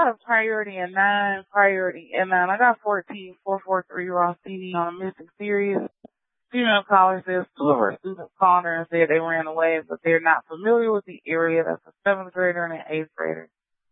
got a priority in 9, priority in 9. I got 14443 raw CD on a missing series. Female caller says 2 of her students called her and said they ran away, but they're not familiar with the area. That's a 7th grader and an 8th grader.